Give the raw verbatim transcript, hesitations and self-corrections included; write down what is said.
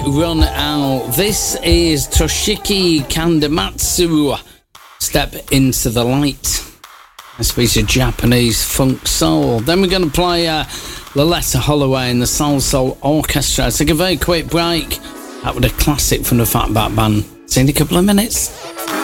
run out. This is Toshiki Kandematsu, Step Into the Light. This piece of Japanese funk soul. Then we're going to play uh, Loletta Holloway and the Soul Soul Orchestra. Take a very quick break. That was a classic from the Fatback Band. See you in a couple of minutes.